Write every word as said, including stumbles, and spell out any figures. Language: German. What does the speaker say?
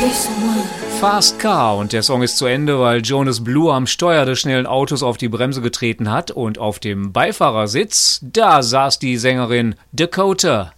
Fast Car, und der Song ist zu Ende, weil Jonas Blue am Steuer des schnellen Autos auf die Bremse getreten hat und auf dem Beifahrersitz, da saß die Sängerin Dakota.